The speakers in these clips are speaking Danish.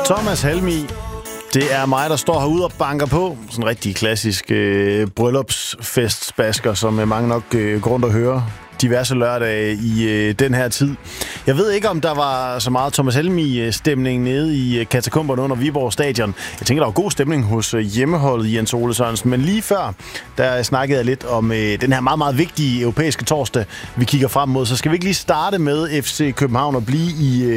Thomas Helmig. Det er mig, der står herude og banker på. Sådan en rigtig klassisk bryllupsfestbasker, som mange nok går rundt og hører diverse lørdage i den her tid. Jeg ved ikke, om der var så meget Thomas Helmig-stemning nede i katakomberne under Viborg Stadion. Jeg tænker, der var god stemning hos hjemmeholdet Jens Ole Sørensen. Men lige før, der snakkede jeg lidt om den her meget, meget vigtige europæiske torsdag, vi kigger frem mod. Så skal vi ikke lige starte med FC København og blive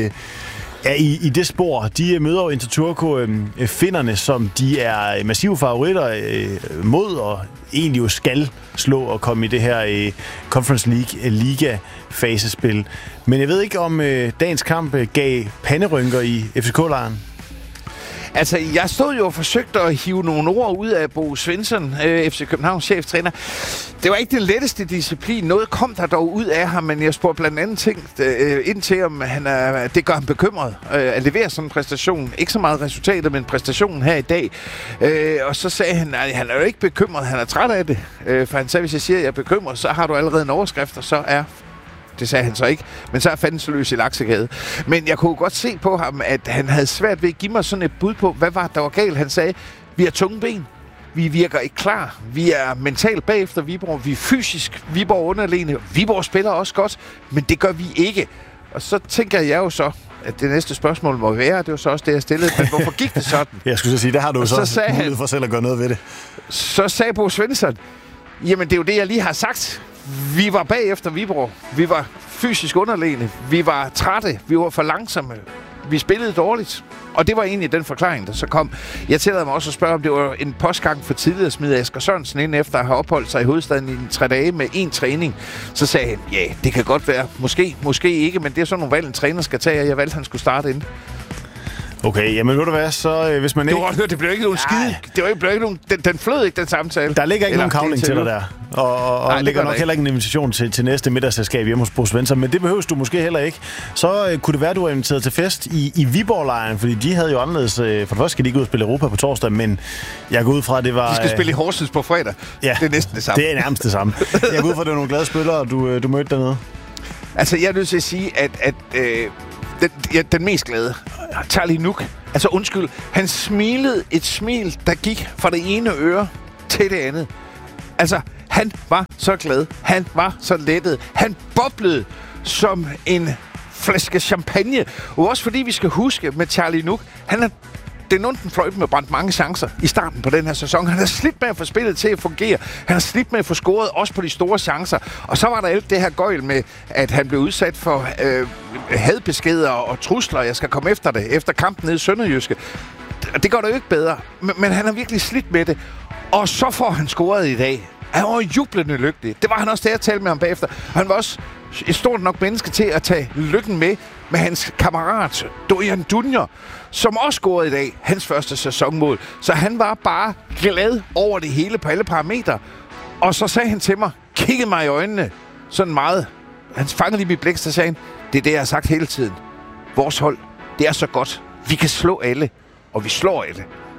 i det spor. De møder jo Interturko finnerne, som de er massive favoritter mod, og egentlig jo skal slå og komme i det her Conference League Liga-fasespil. Men jeg ved ikke, om dagens kamp gav panderynker i FCK-lejren. Altså, jeg stod jo og forsøgte at hive nogle ord ud af Bo Svensson, FC Københavns cheftræner. Det var ikke den letteste disciplin. Noget kom der dog ud af ham, men jeg spurgte blandt andet ind til, om det gør ham bekymret at levere sådan en præstation. Ikke så meget resultatet, men præstationen her i dag. Og så sagde han, at han er jo ikke bekymret, han er træt af det. For han sagde, hvis jeg siger, at jeg er bekymret, så har du allerede en overskrift, og så er... Det sagde han så ikke, men så er fanden så løs i Laksegade. Men jeg kunne godt se på ham, at han havde svært ved at give mig sådan et bud på, hvad var der var galt. Han sagde, vi har tunge ben, vi virker ikke klar, vi er mentalt bagefter Viborg, vi er fysisk Viborg underlegne, Viborg spiller også godt, men det gør vi ikke. Og så tænker jeg jo så, at det næste spørgsmål må være, det var så også det, jeg stillede, men hvorfor gik det sådan? Jeg skulle sige, der har du så mulighed for selv at gøre noget ved det. Så sagde Bo Svensson, jamen det er jo det, jeg lige har sagt. Vi var bagefter Viborg. Vi var fysisk underlegne. Vi var trætte. Vi var for langsomme. Vi spillede dårligt. Og det var egentlig den forklaring, der så kom. Jeg tillade mig også at spørge, om det var en postgang for tidligere at smide Asger Sørensen ind efter at have opholdt sig i hovedstaden i 3 dage med 1 træning. Så sagde han, ja, det kan godt være. Måske ikke, men det er sådan nogle valg, en træner skal tage, og jeg valgte, at han skulle starte ind. Okay, jamen ved du hvad, så hvis man ikke... Du har hørt, det blev ikke nogen skide. Det blev ikke nogen... Den flød ikke, den samtale. Der ligger ikke nogen kavling til dig der. Og nej, ligger nok heller ikke en invitation til næste middagsselskab hjemme hos Bo Svensson, men det behøves du måske heller ikke. Så kunne det være, du var inviteret til fest i Viborg-lejren, fordi de havde jo anderledes... For det første skal de ikke ud og spille Europa på torsdag, men jeg går ud fra, at det var... De skal spille i Horsens på fredag. Ja, det er næsten det samme. Det er nærmest det samme. Jeg går ud fra, at det var nogle glade spillere, du mødte dernede. Altså, jeg er nødt til at sige, at den mest glade, Charlie Nuk, altså undskyld, han smilede et smil, der gik fra det ene øre til det andet. Altså, han var så glad. Han var så lettet. Han boblede som en flaske champagne. Og også fordi vi skal huske med Charlie Nuk, det er nogen, den fløjte med brændt mange chancer i starten på den her sæson. Han har slidt med at få spillet til at fungere. Han har slidt med at få scoret også på de store chancer. Og så var der alt det her gøjl med, at han blev udsat for hadbeskeder og trusler. Jeg skal komme efter det, efter kampen nede i Sønderjyske. Det går da jo ikke bedre. Men han har virkelig slidt med det. Og så får han scoret i dag. Han var jublende lykkelig. Det var han også, da jeg talte med ham bagefter. Han var også et stort nok menneske til at tage lykken med hans kammerat Dorian Dunjer, som også scorede i dag hans første sæsonmål. Så han var bare glad over det hele på alle parametre. Og så sagde han til mig, kiggede mig i øjnene, sådan meget. Han fangede lige mit blik, så sagde han, det er det, jeg har sagt hele tiden. Vores hold, det er så godt. Vi kan slå alle, og vi slår alle.